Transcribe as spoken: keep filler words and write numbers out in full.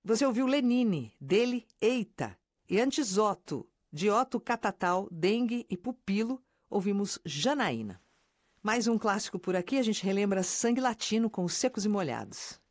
Você ouviu Lenine, dele Eita. E antes Otto, de Otto Catatal, Dengue e Pupilo, ouvimos Janaína. Mais um clássico por aqui, a gente relembra Sangue Latino com os Secos e Molhados.